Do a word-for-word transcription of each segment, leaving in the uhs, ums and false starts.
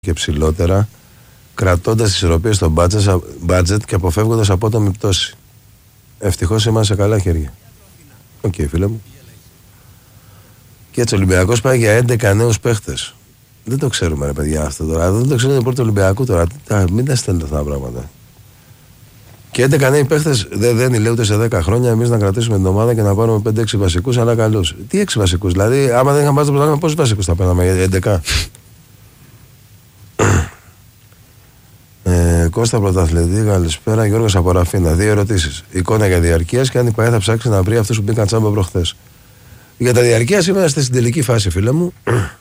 και ψηλότερα, κρατώντας τις ισορροπίες στο budget και αποφεύγοντας απότομη πτώση. Ευτυχώς είμαστε σε καλά χέρια. Οκ, okay, φίλε μου. Και έτσι ο Ολυμπιακός πάει για έντεκα νέους παίχτες. Δεν το ξέρουμε, ρε παιδιά, αυτό τώρα. Δεν το ξέρουμε το πρώτο Ολυμπιακού τώρα. Μην τα στέλνετε αυτά τα πράγματα. Και έντεκα νέοι παίχτες δεν δένει, λέει, ούτε σε δέκα χρόνια εμείς να κρατήσουμε την ομάδα και να πάρουμε πέντε έξι βασικούς, αλλά καλούς. Τι έξι βασικούς, δηλαδή, άμα δεν είχαμε πάρει το πρωτάθλημα, πόσους βασικούς θα παίρναμε, έντεκα. ε, Κώστα Πρωταθλητή, καλησπέρα. Γιώργος από Ραφίνα. Δύο ερωτήσεις. Εικόνα για διαρκείας και αν η ΠΑΕ θα ψάξει να βρει αυτούς που μπήκαν τσάμπα προχθές. Για τα διαρκείας είμαστε στην τελική φάση, φίλε μου.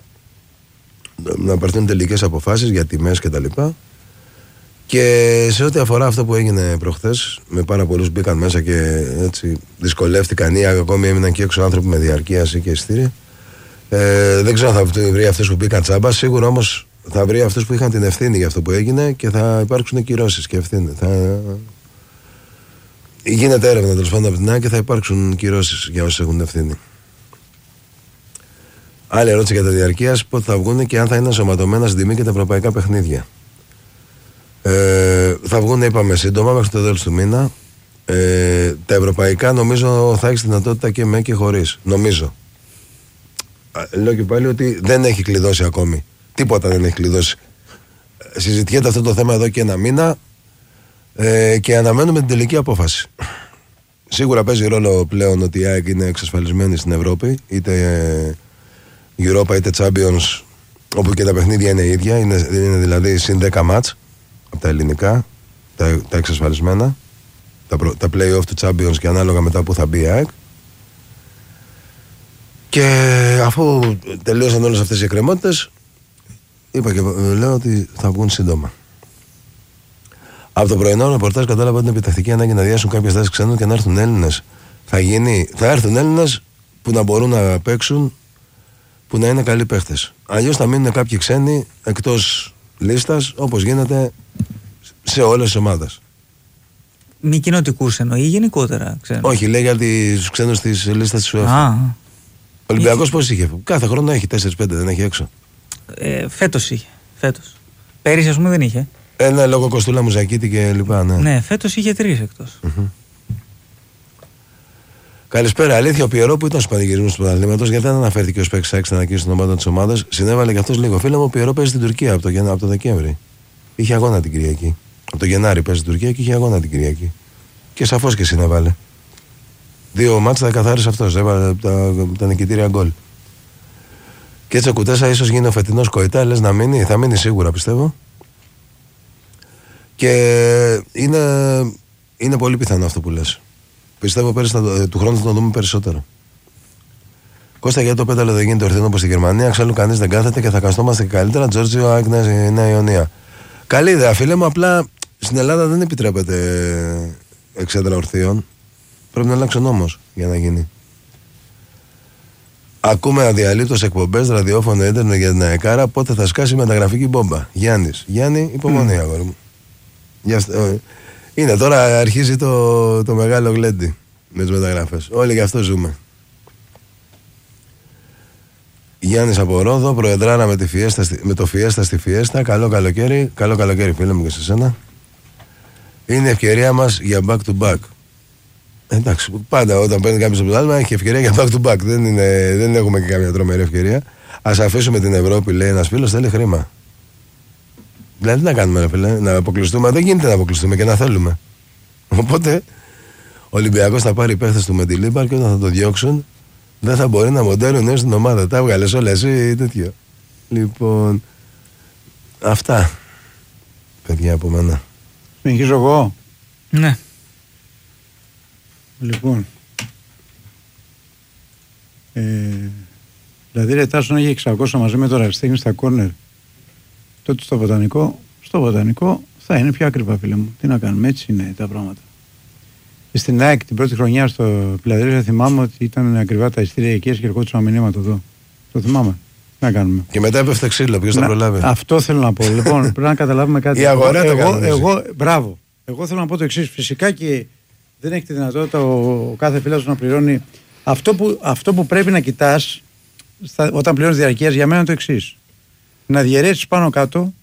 Να πάρθουν τελικές αποφάσεις για τιμές κτλ. Και σε ό,τι αφορά αυτό που έγινε προχθές, με πάρα πολλούς μπήκαν μέσα και έτσι δυσκολεύτηκαν ή ακόμη έμειναν και έξω άνθρωποι με διαρκείας ή και εισιτήρια. Ε, δεν ξέρω αν θα βρει αυτούς που μπήκαν τσάμπα. Σίγουρα όμως θα βρει αυτούς που είχαν την ευθύνη για αυτό που έγινε και θα υπάρξουν κυρώσεις και ευθύνη. Θα... Γίνεται έρευνα τέλος πάντων από την ΑΕΚ και θα υπάρξουν κυρώσεις για όσους έχουν ευθύνη. Άλλη ερώτηση για τα διαρκείας: πότε θα βγουν και αν θα είναι ενσωματωμένα στην τιμή και τα ευρωπαϊκά παιχνίδια. Ε, θα βγουν, είπαμε, σύντομα μέχρι το τέλος του μήνα. Ε, τα ευρωπαϊκά νομίζω θα έχει δυνατότητα και με και χωρίς. Νομίζω. Λέω και πάλι ότι δεν έχει κλειδώσει ακόμη. Τίποτα δεν έχει κλειδώσει. Συζητιέται αυτό το θέμα εδώ και ένα μήνα ε, και αναμένουμε την τελική απόφαση. Σίγουρα παίζει ρόλο πλέον ότι η ΑΕΚ είναι εξασφαλισμένη στην Ευρώπη, είτε Europa είτε Champions, όπου και τα παιχνίδια είναι ίδια. Είναι, είναι δηλαδή συν δέκα μάτς από τα ελληνικά, τα, τα εξασφαλισμένα, τα, τα play-off του Champions και ανάλογα μετά που θα μπει η ΑΕΚ. Και αφού τελείωσαν όλες αυτές οι εκκρεμότητες, είπα και λέω ότι θα βγουν σύντομα. Από το πρωινό ρεπορτάζ κατάλαβα ότι είναι επιτακτική ανάγκη να διάσουν κάποιες θέσεις ξένων και να έρθουν Έλληνες. Θα, γίνει, θα έρθουν Έλληνες που να μπορούν να παίξουν, που να είναι καλοί παίχτες. Αλλιώς θα μείνουν κάποιοι ξένοι εκτός λίστας, όπως γίνεται σε όλες τις ομάδες. Μη κοινοτικούς εννοεί ή γενικότερα ξένους? Όχι, λέει για τους ξένους της λίστας της UEFA. Α, Ο Ολυμπιακός είχε... πώς είχε? Κάθε χρόνο έχει τέσσερα πέντε, δεν έχει έξω. Ε, φέτος είχε. Φέτος. Πέρυσι, ας πούμε, δεν είχε. Ε, ναι, λόγω Κοστούλα Μουζακίτη και λοιπά, ναι. Ναι, φέτος είχε τρεις εκτός. Mm-hmm. Καλησπέρα. Αλήθεια, ο Πιερό που ήταν στους πανηγυρισμούς του πρωταθλήματος, γιατί δεν αναφέρθηκε ως παίκτης έξι στην ανακοίνωση των ομάδων της ομάδας, συνέβαλε και αυτός λίγο. Φίλε μου, ο Πιερό παίζει στην Τουρκία από το, από το Δεκέμβρη. Είχε αγώνα την Κυριακή. Από το Γενάρη παίζει στην Τουρκία και είχε αγώνα την Κυριακή. Και σαφώς και συνέβαλε. Δύο μάτς θα καθάρισε αυτός. Έβαλε τα, τα νικητήρια γκολ. Και έτσι ο Κουτέσα ίσως γίνει ο φετινός Κοϊτά. Λες να μείνει, θα μείνει σίγουρα πιστεύω. Και είναι, είναι πολύ πιθανό αυτό που λες. Πιστεύω πέρυσι θα, του χρόνου θα το δούμε περισσότερο. Κώστα, γιατί το πέταλο δεν γίνεται ορθινό όπως στη Γερμανία, εξάλλου κανείς δεν κάθεται και θα καστόμαστε και καλύτερα. Τζόρτζιο, ΑΕΚ, Νέα Ιωνία. Καλή ιδέα, φίλε μου, απλά στην Ελλάδα δεν επιτρέπεται εξέδρα ορθίων. Πρέπει να αλλάξει ο νόμος για να γίνει. Ακούμε αδιαλείπτως εκπομπές, ραδιόφωνο, ίντερνετ για την ΑΕΚΑΡΑ. Πότε θα σκάσει η μεταγραφική μπόμπα? Γιάννης. Γιάννη, υπομονή, mm. αγόρι μου. Είναι τώρα, αρχίζει το, το μεγάλο γλέντι με τις μεταγραφές. Όλοι γι' αυτό ζούμε. Γιάννης από Ρόδο, προεδράρα με, τη φιέστα, με το Φιέστα στη Φιέστα. Καλό καλοκαίρι, καλό καλοκαίρι φίλε μου και σε σένα. Είναι η ευκαιρία μας για back to back. Εντάξει, πάντα όταν παίρνει κάποιος το πρωτάθλημα έχει ευκαιρία για back to back. Δεν, είναι, δεν έχουμε και καμία τρομερή ευκαιρία. Ας αφήσουμε την Ευρώπη, λέει ένας φίλος, θέλει χρήμα. Δηλαδή τι να κάνουμε, ρε φίλε, να αποκλειστούμε? Δεν γίνεται να αποκλειστούμε και να θέλουμε. Οπότε ο Ολυμπιακός θα πάρει παίχτες του με τη Λίμπαρ και όταν θα το διώξουν δεν θα μπορεί να μοντέρουν νέο στην ομάδα. Τα βγάλες όλα εσύ ή τέτοιο. Λοιπόν, αυτά παιδιά από μένα. Συνεχίζω εγώ. Ναι. Λοιπόν, ε, δηλαδή ρε Τάσο, να έχει εξακόσια μαζί με το Ραστέχνη στα κόρνερ, τότε στο βοτανικό, στο βοτανικό θα είναι πιο ακριβά, φίλε μου. Τι να κάνουμε, έτσι είναι τα πράγματα. Στην ΑΕΚ την πρώτη χρονιά στο Φιλαδέλφια θυμάμαι ότι ήταν ακριβά τα ειστήρια εκεί και ερχόντουσαν μηνύματα εδώ. Το θυμάμαι. Τι να κάνουμε. Και μετά έπεφτε ξύλο, ποιος θα προλάβει? Αυτό θέλω να πω. Λοιπόν, πρέπει να καταλάβουμε κάτι. Η αγορά εγώ, το εγώ, εγώ, μπράβο. Εγώ θέλω να πω το εξής. Φυσικά και δεν έχει τη δυνατότητα ο, ο κάθε φίλος να πληρώνει. Αυτό που, αυτό που πρέπει να κοιτάς όταν πληρώνεις διαρκείας για μένα είναι το εξής. Να διαιρέσεις πάνω κάτω